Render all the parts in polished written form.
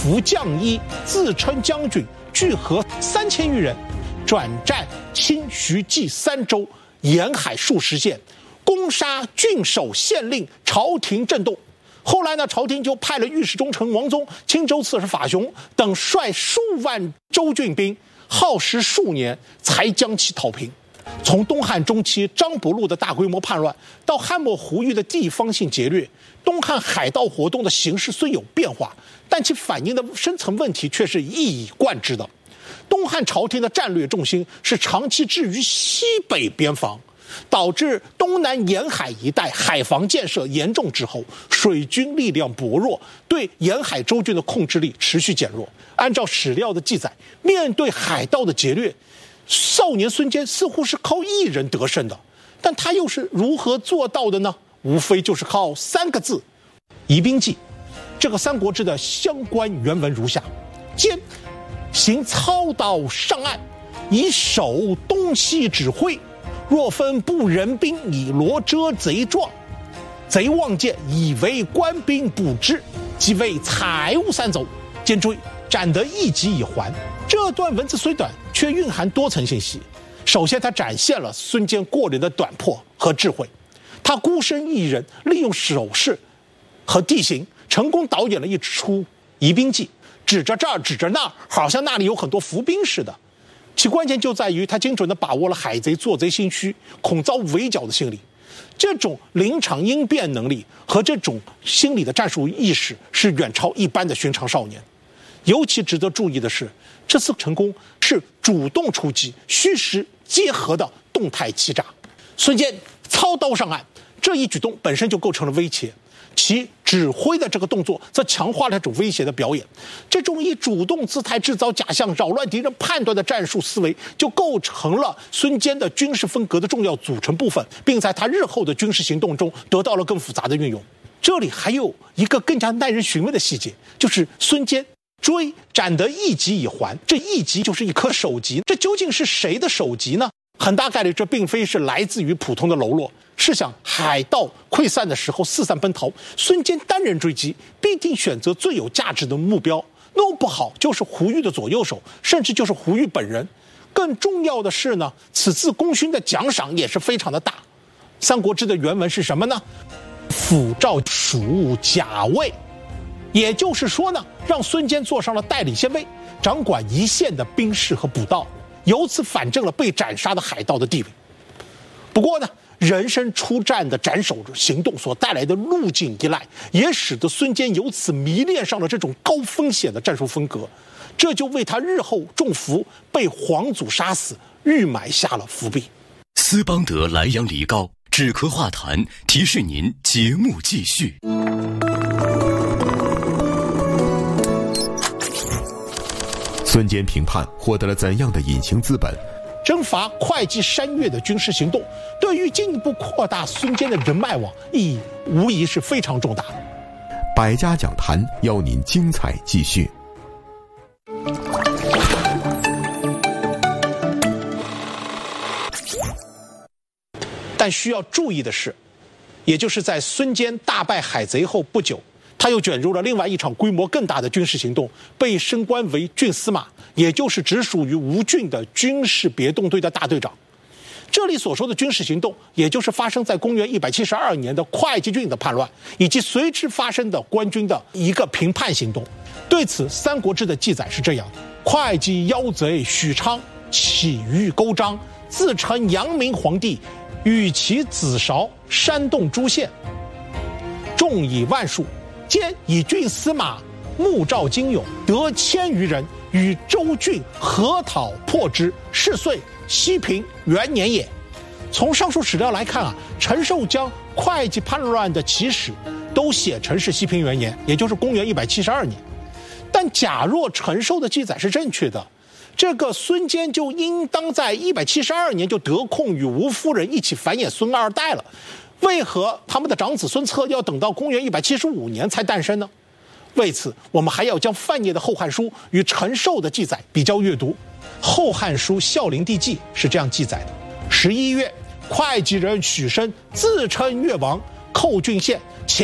服将衣，自称将军，聚合3000余人，转战清徐冀3州，沿海数十县，攻杀郡守县令，朝廷震动。后来呢，朝廷就派了御史中丞王宗、青州刺史法雄等率数万州郡兵，耗时数年才将其讨平。从东汉中期张伯禄的大规模叛乱，到汉末胡玉的地方性劫掠，东汉海盗活动的形势虽有变化，但其反映的深层问题却是一以贯之的。东汉朝廷的战略重心是长期置于西北边防，导致东南沿海一带海防建设严重滞后，水军力量薄弱，对沿海州郡的控制力持续减弱。按照史料的记载，面对海盗的劫掠，少年孙坚似乎是靠一人得胜的，但他又是如何做到的呢？无非就是靠3个字：移兵计。这个《三国志》的相关原文如下：坚行操刀上岸，以守东西指挥。若分不人兵，以罗遮贼状。贼望见，以为官兵不知，即为财物散走。坚追，斩得一级以还。这段文字虽短，却蕴含多层信息。首先，它展现了孙坚过人的短迫和智慧。他孤身一人，利用手势和地形，成功导演了一出移兵计，指着这儿，指着那儿，好像那里有很多伏兵似的。其关键就在于他精准地把握了海贼做贼心虚、恐遭围剿的心理。这种临场应变能力和这种心理的战术意识是远超一般的寻常少年。尤其值得注意的是，这次成功是主动出击、虚实结合的动态欺诈。孙坚操刀上岸，这一举动本身就构成了威胁，其指挥的这个动作则强化了这种威胁的表演。这种以主动姿态制造假象、扰乱敌人判断的战术思维，就构成了孙坚的军事风格的重要组成部分，并在他日后的军事行动中得到了更复杂的运用。这里还有一个更加耐人寻味的细节，就是孙坚追斩得一级以还，这一级就是一颗首级。这究竟是谁的首级呢？很大概率这并非是来自于普通的喽啰。试想，海盗溃散的时候四散奔逃，孙坚单人追击，必定选择最有价值的目标，弄不好就是胡玉的左右手，甚至就是胡玉本人。更重要的是呢，此次功勋的奖赏也是非常的大。《三国志》的原文是什么呢？辅赵属甲尉，也就是说呢，让孙坚坐上了代理县尉，掌管一线的兵士和补刀，由此反正了被斩杀的海盗的地位。不过呢，人身出战的斩首行动所带来的路径依赖，也使得孙坚由此迷恋上了这种高风险的战术风格，这就为他日后中伏被皇祖杀死预埋下了伏笔。 斯邦德莱阳梨膏止咳化痰，提示您节目继续。 孙坚平叛获得了怎样的隐形资本？ 征伐会稽山岳的军事行动，对于进一步扩大孙坚的人脉网意义，无疑是非常重大的。 百家讲坛邀您精彩继续。 但需要注意的是，也就是在孙坚大败海贼后不久，他又卷入了另外一场规模更大的军事行动，被升官为郡司马，也就是直属于吴郡的军事别动队的大队长。这里所说的军事行动，也就是发生在公元172年的会稽郡的叛乱，以及随之发生的官军的一个平叛行动。对此，《三国志》的记载是这样的：会稽妖贼许昌起于勾章，自称阳明皇帝，与其子韶煽动诸县，众以万数。兼以郡司马穆兆精勇，得1000余人，与州郡合讨破之，是岁西平元年也。从上述史料来看啊，陈寿将会稽叛乱的起始都写成是西平元年，也就是公元172年。但假若陈寿的记载是正确的，这个孙坚就应当在172年就得空与吴夫人一起繁衍孙二代了。为何他们的长子孙策要等到公元175年才诞生呢？为此，我们还要将范晔的《后汉书》与陈寿的记载比较阅读。《后汉书·孝灵帝纪》是这样记载的：11月，会稽人许申自称越王，寇郡县，遣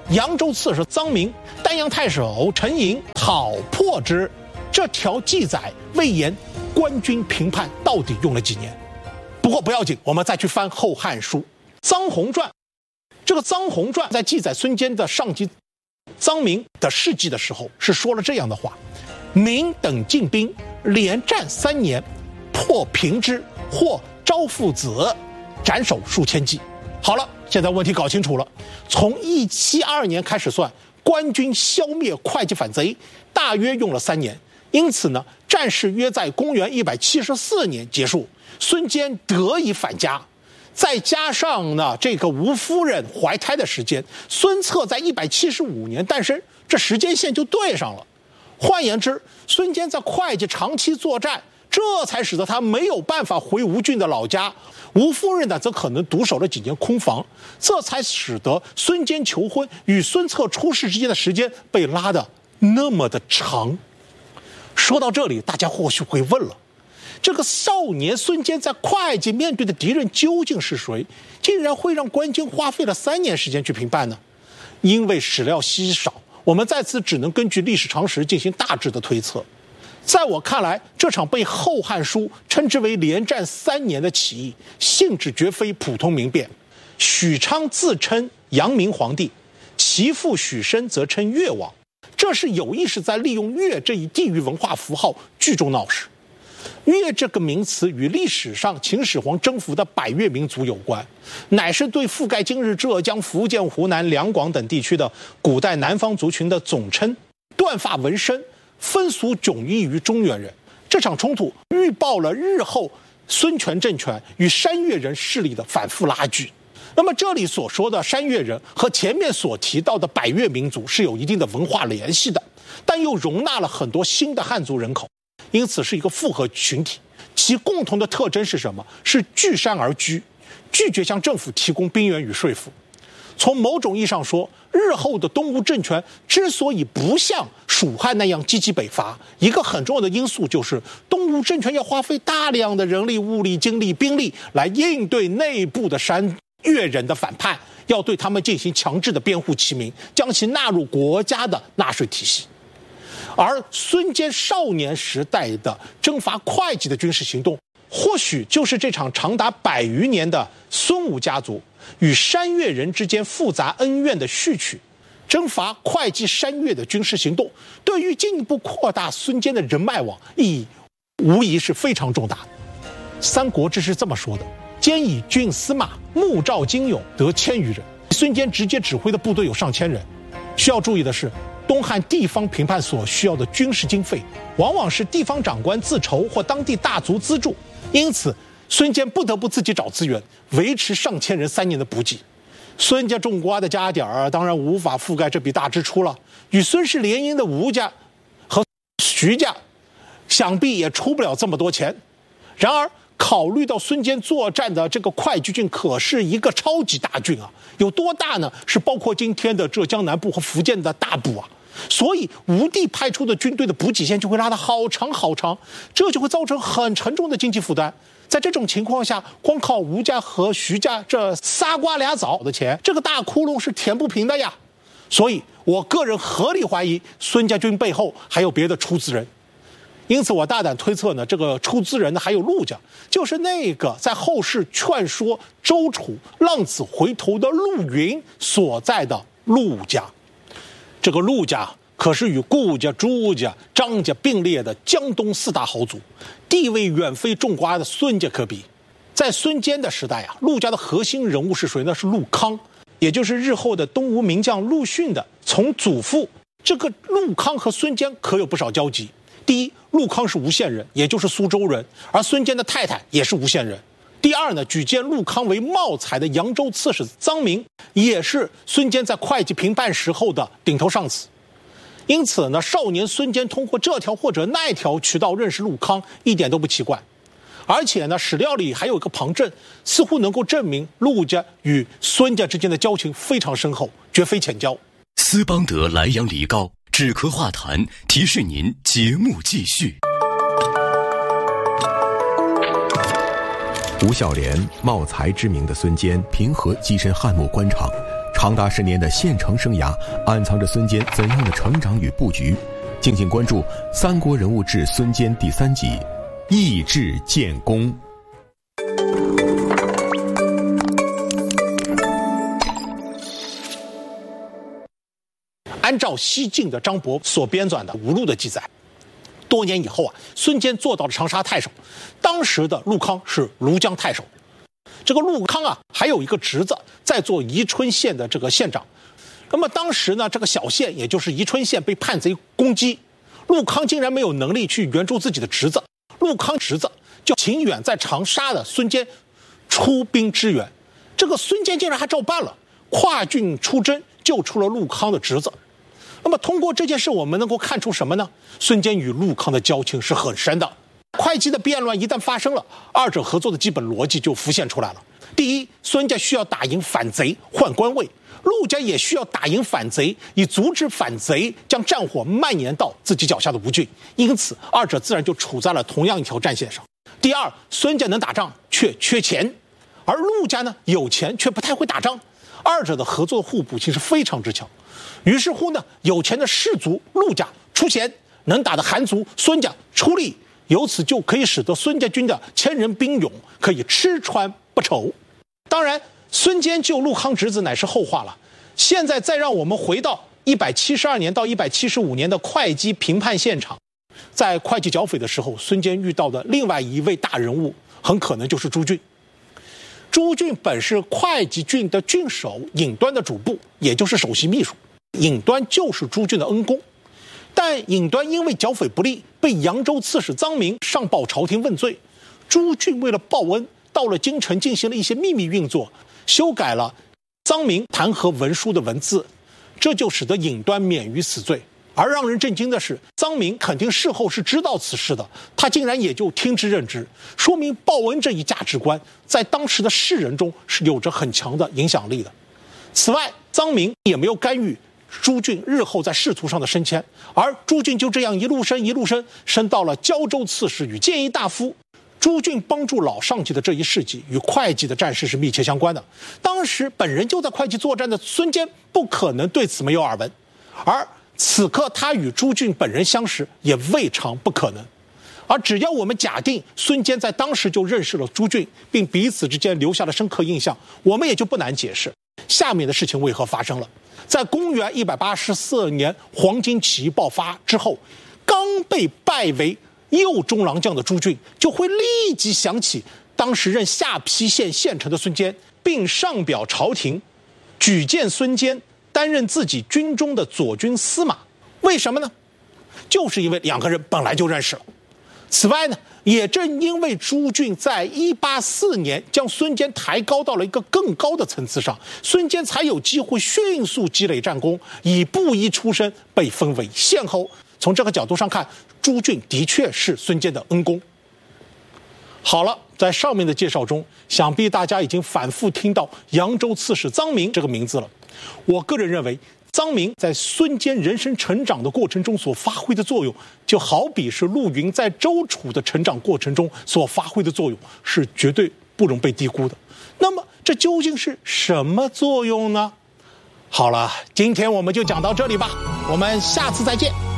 扬州刺史臧明、丹阳太守陈寅讨破之。这条记载魏延官军平叛到底用了几年？不过不要紧，我们再去翻《后汉书·臧洪传》。这个《臧洪传》在记载孙坚的上级臧明的事迹的时候，是说了这样的话：明等进兵，连战3年，破平之，获招父子，斩首数千计。好了，现在问题搞清楚了。从172年开始算，官军消灭会稽反贼，大约用了3年。因此呢，战事约在公元174年结束，孙坚得以返家。再加上呢，这个吴夫人怀胎的时间，孙策在175年诞生，这时间线就对上了。换言之，孙坚在会稽长期作战，这才使得他没有办法回吴郡的老家。吴夫人呢，则可能独守了几年空房，这才使得孙坚求婚与孙策出事之间的时间被拉得那么的长。说到这里，大家或许会问了，这个少年孙坚在会稽面对的敌人究竟是谁？竟然会让官军花费了3年时间去平叛呢？因为史料稀少，我们在此只能根据历史常识进行大致的推测。在我看来，这场被《后汉书》称之为连战3年的起义，性质绝非普通民变。许昌自称阳明皇帝，其父许申则称越王，这是有意识在利用越这一地域文化符号聚众闹事。越这个名词与历史上秦始皇征服的百越民族有关，乃是对覆盖今日浙江、福建、湖南、两广等地区的古代南方族群的总称。断发纹身，风俗迥异于中原人。这场冲突预报了日后孙权政权与山越人势力的反复拉锯。那么这里所说的山越人和前面所提到的百越民族是有一定的文化联系的，但又容纳了很多新的汉族人口，因此是一个复合群体。其共同的特征是什么？是据山而居，拒绝向政府提供兵源与税赋。从某种意义上说，日后的东吴政权之所以不像蜀汉那样积极北伐，一个很重要的因素就是东吴政权要花费大量的人力、物力、精力、兵力来应对内部的山越人的反叛，要对他们进行强制的编户齐民，将其纳入国家的纳税体系。而孙坚少年时代的征伐会稽的军事行动，或许就是这场长达100余年的孙吴家族与山越人之间复杂恩怨的序曲。征伐会稽山越的军事行动，对于进一步扩大孙坚的人脉网意义，无疑是非常重大的。《三国志》是这么说的：坚以郡司马穆赵精勇得1000余人，孙坚直接指挥的部队有上千人。需要注意的是，东汉地方平叛所需要的军事经费，往往是地方长官自筹或当地大族资助，因此孙坚不得不自己找资源，维持上千人3年的补给。孙家种瓜的家底儿当然无法覆盖这笔大支出了，与孙氏联姻的吴家和徐家，想必也出不了这么多钱。然而，考虑到孙坚作战的这个会稽郡可是一个超级大郡啊，有多大呢？是包括今天的浙江南部和福建的大部啊。所以吴地派出的军队的补给线就会拉得好长好长，这就会造成很沉重的经济负担。在这种情况下，光靠吴家和徐家这仨瓜俩枣的钱，这个大窟窿是填不平的呀。所以我个人合理怀疑孙家军背后还有别的出资人。因此我大胆推测呢，这个出资人呢还有陆家，就是那个在后世劝说周楚浪子回头的陆云所在的陆家。这个陆家可是与顾家、朱家、张家并列的江东4大豪族，地位远非种瓜的孙家可比。在孙坚的时代啊，陆家的核心人物是谁呢？是陆康，也就是日后的东吴名将陆逊的从祖父。这个陆康和孙坚可有不少交集。第一，陆康是吴县人，也就是苏州人，而孙坚的太太也是吴县人。第二呢，举荐陆康为茂才的扬州刺史臧明，也是孙坚在会稽平叛时候的顶头上司。因此呢，少年孙坚通过这条或者那条渠道认识陆康，一点都不奇怪。而且呢，史料里还有一个旁证，似乎能够证明陆家与孙家之间的交情非常深厚，绝非浅交。 斯邦德莱阳梨膏止咳化痰，提示您节目继续。 吴孝廉，茂才之名的孙坚，平和跻身汉末官场， 长达10年的县城生涯，暗藏着孙坚怎样的成长与布局？敬请关注《三国人物志·孙坚》第3集《义志建功》。 按照西晋的张伯所编纂的《吴录》的记载，多年以后啊，孙坚做到了长沙太守。当时的陆康是庐江太守，这个陆康啊，还有一个侄子在做宜春县的这个县长。那么当时呢，这个小县也就是宜春县被叛贼攻击，陆康竟然没有能力去援助自己的侄子，陆康侄子就请远在长沙的孙坚出兵支援。这个孙坚竟然还照办了，跨郡出征，救出了陆康的侄子。那么通过这件事，我们能够看出什么呢？孙坚与陆康的交情是很深的。会稽的变乱一旦发生了，二者合作的基本逻辑就浮现出来了。第一，孙家需要打赢反贼换官位，陆家也需要打赢反贼，以阻止反贼将战火蔓延到自己脚下的吴郡，因此二者自然就处在了同样一条战线上。第二，孙家能打仗却缺钱，而陆家呢有钱却不太会打仗，二者的合作互补性是非常之强。于是乎呢，有钱的士族陆家出钱，能打的韩族孙家出力，由此就可以使得孙家军的1000人兵勇可以吃穿不愁。当然，孙坚救陆康侄子乃是后话了。现在再让我们回到172年到175年的会稽平叛现场，在会稽剿匪的时候，孙坚遇到的另外一位大人物，很可能就是朱俊。朱俊本是会稽郡的郡守尹端的主簿，也就是首席秘书。尹端就是朱俊的恩公，但尹端因为剿匪不力，被扬州刺史臧明上报朝廷问罪。朱俊为了报恩，到了京城进行了一些秘密运作，修改了臧明弹劾文书的文字，这就使得尹端免于死罪。而让人震惊的是，臧明肯定事后是知道此事的，他竟然也就听之任之，说明报恩这一价值观在当时的士人中是有着很强的影响力的。此外，臧明也没有干预朱俊日后在仕途上的升迁，而朱俊就这样一路升到了胶州刺史与谏议大夫。朱俊帮助老上级的这一事迹与会稽的战事是密切相关的。当时本人就在会稽作战的孙坚不可能对此没有耳闻，而此刻他与朱俊本人相识也未尝不可能。而只要我们假定孙坚在当时就认识了朱俊，并彼此之间留下了深刻印象，我们也就不难解释下面的事情为何发生了。在公元184年黄巾起义爆发之后，刚被拜为右中郎将的朱俊就会立即想起当时任下邳县县丞的孙坚，并上表朝廷举荐孙坚担任自己军中的左军司马。为什么呢？就是因为两个人本来就认识了。此外呢，也正因为朱俊在184年将孙坚抬高到了一个更高的层次上，孙坚才有机会迅速积累战功，以布衣出身，被封为县侯。从这个角度上看，朱俊的确是孙坚的恩公。好了，在上面的介绍中，想必大家已经反复听到扬州刺史臧明这个名字了。我个人认为，臧明在孙坚人生成长的过程中所发挥的作用，就好比是陆云在周楚的成长过程中所发挥的作用，是绝对不容被低估的。那么这究竟是什么作用呢？好了，今天我们就讲到这里吧，我们下次再见。